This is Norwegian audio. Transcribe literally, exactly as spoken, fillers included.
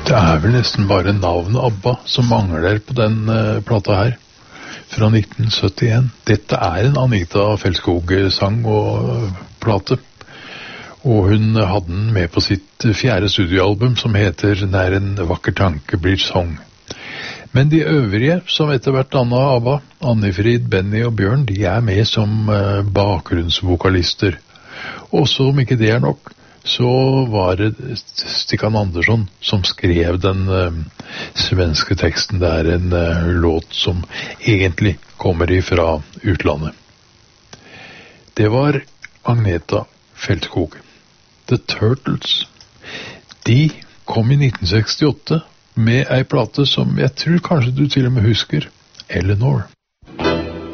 Det er vel nesten bare navnet ABBA som mangler på den uh, plata her, fra nitten syttien. Dette er en Anita Feltskog-sang og plate, og hun hadde den med på sitt fjerde studioalbum som heter Nær en vakker tanke blir sang. Men de øvrige som etter hvert dannet ABBA, Annifrid, Benny og Bjørn, de er med som uh, bakgrunnsvokalister. Og så om ikke det er nok, så var det Stikkan Andersson som skrev den uh, svenske teksten. Det er en uh, låt som egentlig kommer ifra utlandet. Det var Agneta Feltskog. The Turtles. De kom i nitten sekstiåtte med ei plate som jeg tror kanskje du til og med husker, Eleanor.